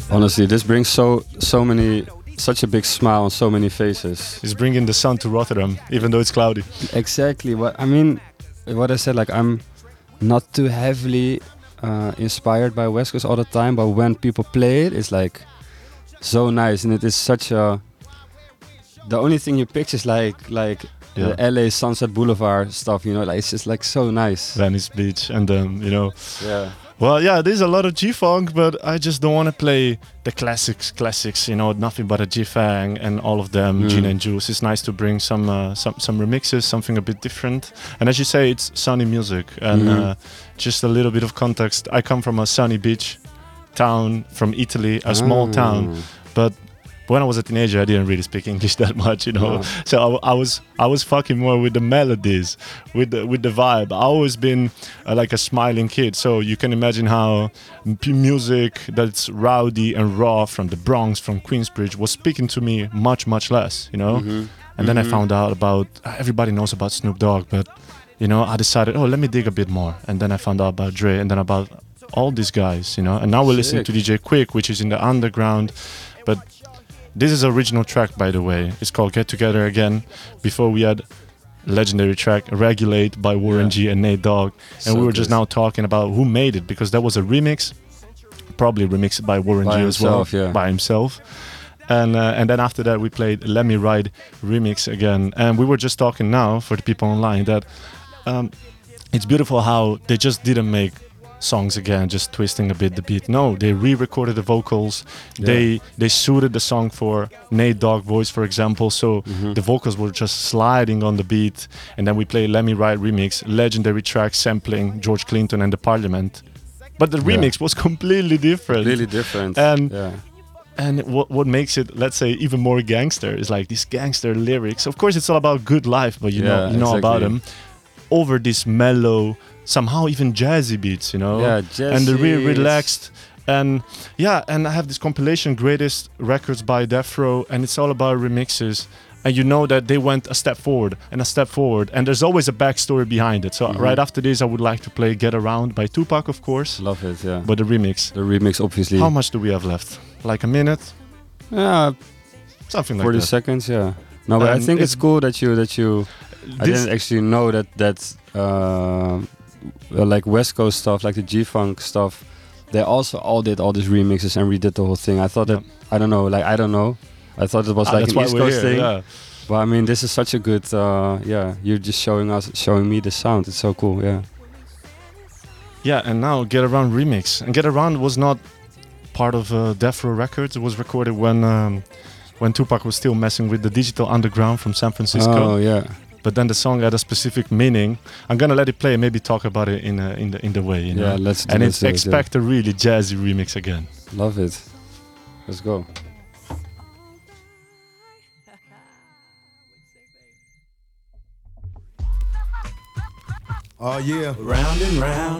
Honestly, this brings such a big smile on so many faces. It's bringing the sun to Rotterdam, even though it's cloudy. Exactly. What I said, like I'm not too heavily inspired by West Coast all the time, but when people play it, it's like so nice, and it is such a. The only thing you picture is like the LA Sunset Boulevard stuff, you know, like it's just like so nice. Venice Beach, and then Yeah. Well, yeah, there's a lot of G-Funk, but I just don't want to play the classics, you know, nothing but a G-Fang and all of them, Gin and Juice. It's nice to bring some remixes, something a bit different. And as you say, it's sunny music. And just a little bit of context, I come from a sunny beach town from Italy, a small town, but when I was a teenager, I didn't really speak English that much, you know. So I was fucking more with the melodies, with the vibe. I always been like a smiling kid. So you can imagine how music that's rowdy and raw from the Bronx, from Queensbridge, was speaking to me much less, you know. And then I found out about everybody knows about Snoop Dogg, but you know, I decided, let me dig a bit more. And then I found out about Dre, and then about all these guys, you know. And now we're listening to DJ Quick, which is in the underground, but. This is an original track, by the way. It's called Get Together Again. Before we had legendary track Regulate by Warren G and Nate Dogg. And we were just now talking about who made it, because that was a remix, probably remixed by Warren G as well, by himself. And then after that we played Let Me Ride remix again. And we were just talking now, for the people online, that it's beautiful how they just didn't make songs again, just twisting a bit the beat. No, they re-recorded the vocals. They suited the song for Nate Dogg voice, for example. So the vocals were just sliding on the beat. And then we play Let Me Ride remix, legendary track sampling George Clinton and the Parliament. But the remix was completely different. And what makes it, let's say, even more gangster is like these gangster lyrics. Of course, it's all about good life, but you know about them. Over this mellow, somehow even jazzy beats, you know. Yeah, jazzy. And they're really relaxed. And and I have this compilation, Greatest Records by Death Row, and it's all about remixes. And you know that they went a step forward and a step forward, and there's always a backstory behind it. So right after this, I would like to play Get Around by Tupac, of course. Love it, yeah. But the remix. The remix, obviously. How much do we have left? Like a minute? Yeah, something like 40 that. seconds, yeah. No, but I think it's cool that you. I didn't actually know that like West Coast stuff, like the G-Funk stuff, they also all did all these remixes and redid the whole thing. I thought that, I don't know. I thought it was like an East Coast thing. Yeah. But I mean, this is such a good, you're just showing me the sound. It's so cool, yeah. Yeah, and now Get Around remix. And Get Around was not part of Death Row Records. It was recorded when Tupac was still messing with the Digital Underground from San Francisco. Oh, yeah. But then the song had a specific meaning. I'm gonna let it play and maybe talk about it in the way, you know. Yeah, let's do and it. And expect a really jazzy remix again. Love it. Let's go. Oh yeah. Round and round.